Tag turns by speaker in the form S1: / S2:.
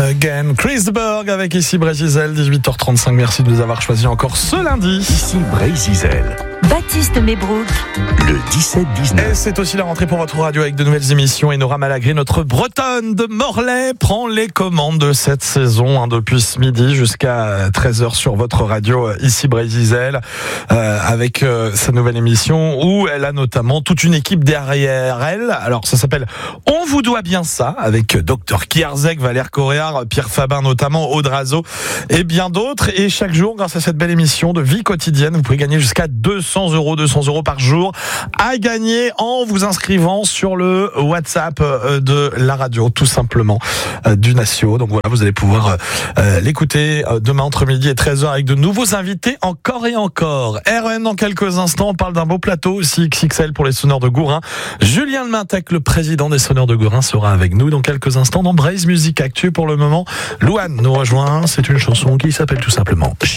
S1: Again. Chris de Burgh avec ici Brésil, 18h35. Merci de nous avoir choisi encore ce lundi.
S2: Ici Brésil.
S3: Baptiste Mebrook.
S2: Le 17-19.
S1: Et c'est aussi la rentrée pour votre radio avec de nouvelles émissions. Et Nora Malagré, notre Bretonne de Morlaix, prend les commandes de cette saison depuis ce midi jusqu'à 13h sur votre radio ici Brésil, avec sa nouvelle émission où elle a notamment toute une équipe derrière elle. Alors ça s'appelle On vous doit bien ça, avec Dr Kierzek, Valère Coréard, Pierre Fabin notamment, Aude Razo et bien d'autres. Et chaque jour, grâce à cette belle émission de vie quotidienne, vous pouvez gagner jusqu'à 200 euros par jour à gagner en vous inscrivant sur le WhatsApp de la radio, tout simplement, du Natio. Donc voilà, vous allez pouvoir l'écouter demain entre midi et 13h avec de nouveaux invités encore et encore. RN dans quelques instants, on parle d'un beau plateau aussi XXL pour les sonneurs de Gourin. Julien Lemintec, le président des sonneurs de Gourin, sera avec nous dans quelques instants dans Braise Musique Actu. Pour le moment, Louane nous rejoint. C'est une chanson qui s'appelle tout simplement